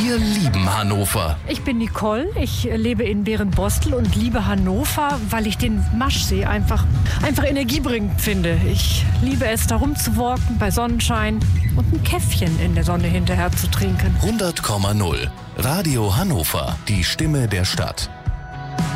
Wir lieben Hannover. Ich bin Nicole, ich lebe in Berenbostel und liebe Hannover, weil ich den Maschsee einfach energiebringend finde. Ich liebe es, da rumzuwalken bei Sonnenschein und ein Käffchen in der Sonne hinterher zu trinken. 100,0 Radio Hannover, die Stimme der Stadt.